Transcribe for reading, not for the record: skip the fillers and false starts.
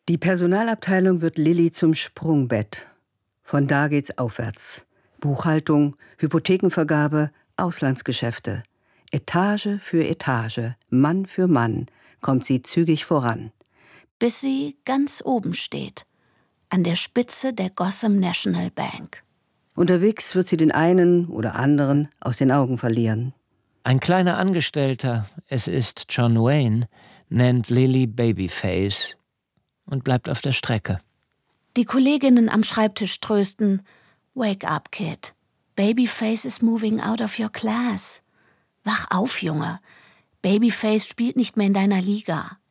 Die Personalabteilung wird Lilly zum Sprungbett. Von da geht's aufwärts. Buchhaltung, Hypothekenvergabe, Auslandsgeschäfte. Etage für Etage, Mann für Mann kommt sie zügig voran. Bis sie ganz oben steht, an der Spitze der Gotham National Bank. Unterwegs wird sie den einen oder anderen aus den Augen verlieren. Ein kleiner Angestellter, es ist John Wayne, nennt Lilly Babyface und bleibt auf der Strecke. Die Kolleginnen am Schreibtisch trösten: Wake up, Kid. Babyface is moving out of your class. Wach auf, Junge. Babyface spielt nicht mehr in deiner Liga.